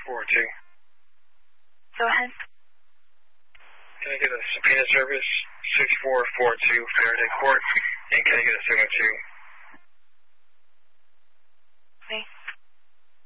6442. Go ahead. Can I get a subpoena service 6442 Faraday Court? And can I get a 702